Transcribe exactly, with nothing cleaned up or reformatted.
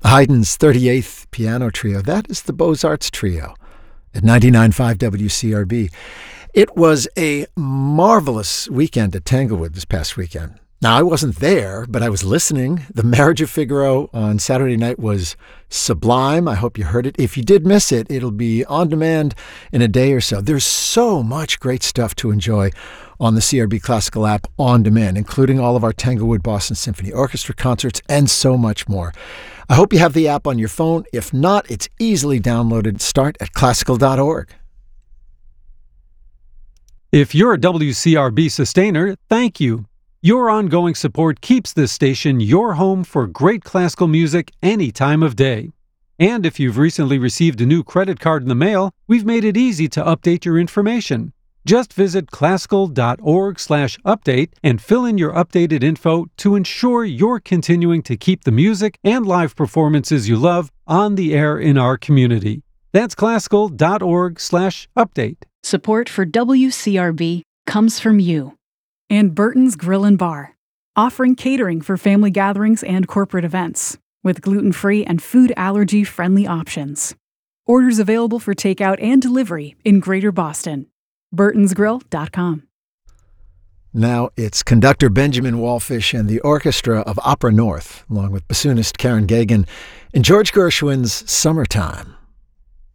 Haydn's thirty-eighth Piano Trio. That is the Beaux-Arts Trio at ninety-nine point five W C R B. It was a marvelous weekend at Tanglewood this past weekend. Now, I wasn't there, but I was listening. The Marriage of Figaro on Saturday night was sublime. I hope you heard it. If you did miss it, it'll be on demand in a day or so. There's so much great stuff to enjoy on the C R B Classical app on demand, including all of our Tanglewood Boston Symphony Orchestra concerts and so much more. I hope you have the app on your phone. If not, it's easily downloaded. Start at classical dot org. If you're a W C R B sustainer, thank you. Your ongoing support keeps this station your home for great classical music any time of day. And if you've recently received a new credit card in the mail, we've made it easy to update your information. Just visit classical dot org slash update and fill in your updated info to ensure you're continuing to keep the music and live performances you love on the air in our community. That's classical dot org slash update. Support for W C R B comes from you. And Burton's Grill and Bar, offering catering for family gatherings and corporate events, with gluten-free and food allergy-friendly options. Orders available for takeout and delivery in Greater Boston. burtons grill dot com. Now it's conductor Benjamin Wallfish and the orchestra of Opera North, along with bassoonist Karen Gagan, and George Gershwin's Summertime.